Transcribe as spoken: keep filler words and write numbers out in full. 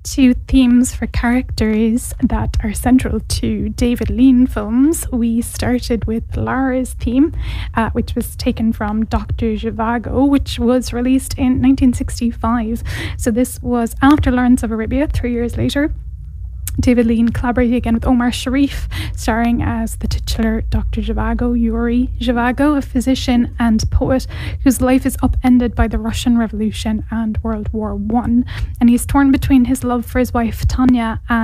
to themes for characters that are central to David Lean films. We started with Lara's theme, uh, which was taken from Doctor Zhivago, which was released in nineteen sixty-five. So this was after Lawrence of Arabia, three years later. David Lean collaborated again with Omar Sharif, starring as the titular Doctor Zhivago, Yuri Zhivago, a physician and poet whose life is upended by the Russian Revolution and World War One. And he's torn between his love for his wife Tanya and